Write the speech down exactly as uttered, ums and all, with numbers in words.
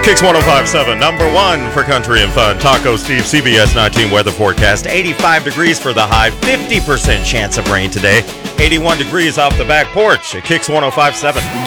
Kicks one oh five point seven, number one for country and fun. Taco Steve, C B S nineteen weather forecast. eighty-five degrees for the high, fifty percent chance of rain today. eighty-one degrees off the back porch. It Kicks one oh five point seven.